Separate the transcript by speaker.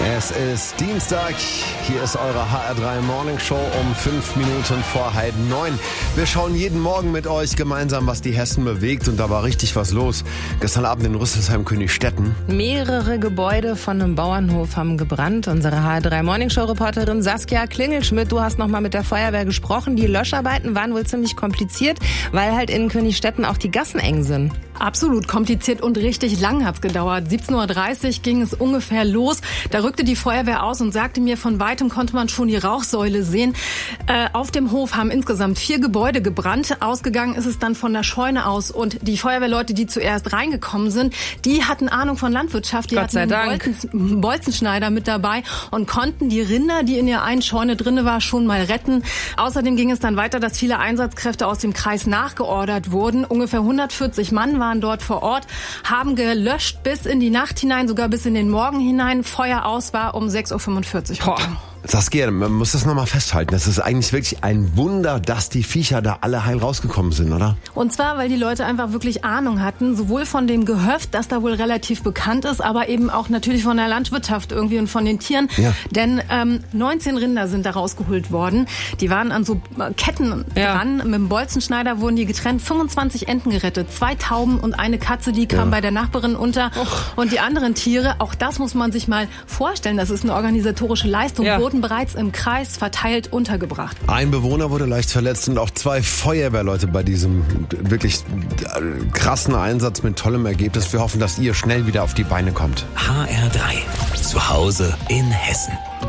Speaker 1: Es ist Dienstag, hier ist eure HR3 Morning Show um 5 Minuten vor 8:30. Wir schauen jeden Morgen mit euch gemeinsam, was die Hessen bewegt, und da war richtig was los. Gestern Abend in Rüsselsheim-Königstetten.
Speaker 2: Mehrere Gebäude von einem Bauernhof haben gebrannt. Unsere HR3 Morning Show Reporterin Saskia Klingelschmidt, du hast nochmal mit der Feuerwehr gesprochen. Die Löscharbeiten waren wohl ziemlich kompliziert, weil halt in Königstetten auch die Gassen eng sind.
Speaker 3: Absolut kompliziert und richtig lang hat's gedauert. 17:30 Uhr ging es ungefähr los. Da rückte die Feuerwehr aus und sagte mir, von weitem konnte man schon die Rauchsäule sehen. Auf dem Hof haben insgesamt 4 Gebäude gebrannt. Ausgegangen ist es dann von der Scheune aus. Und die Feuerwehrleute, die zuerst reingekommen sind, die hatten Ahnung von Landwirtschaft. Die hatten einen Bolzenschneider mit dabei und konnten die Rinder, die in der einen Scheune drinne war, schon mal retten. Außerdem ging es dann weiter, dass viele Einsatzkräfte aus dem Kreis nachgeordert wurden. Ungefähr 140 Mann waren dort vor Ort, haben gelöscht bis in die Nacht hinein, sogar bis in den Morgen hinein. Feuer aus war um 6:45 Uhr.
Speaker 1: Saskia, man muss das nochmal festhalten. Das ist eigentlich wirklich ein Wunder, dass die Viecher da alle heil rausgekommen sind, oder?
Speaker 3: Und zwar, weil die Leute einfach wirklich Ahnung hatten, sowohl von dem Gehöft, das da wohl relativ bekannt ist, aber eben auch natürlich von der Landwirtschaft irgendwie und von den Tieren. Ja. Denn 19 Rinder sind da rausgeholt worden. Die waren an so Ketten dran. Mit dem Bolzenschneider wurden die getrennt. 25 Enten gerettet, 2 Tauben und eine Katze, die kam bei der Nachbarin unter. Und die anderen Tiere, auch das muss man sich mal vorstellen, das ist eine organisatorische Leistung, wurden bereits im Kreis verteilt untergebracht.
Speaker 1: Ein Bewohner wurde leicht verletzt und auch 2 Feuerwehrleute bei diesem wirklich krassen Einsatz mit tollem Ergebnis. Wir hoffen, dass ihr schnell wieder auf die Beine kommt.
Speaker 4: HR3. Zu Hause in Hessen.